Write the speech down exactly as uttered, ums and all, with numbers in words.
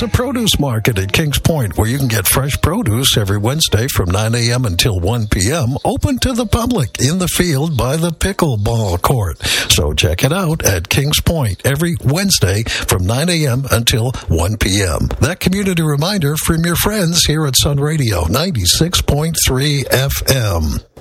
a produce market at Kings Point where you can get fresh produce every Wednesday from nine a.m. until one p.m. open to the public in the field by the pickleball court. So check it out at Kings Point every Wednesday from nine a.m. until one p.m. That community reminder from your friends here at Sun Radio ninety-six point three F M.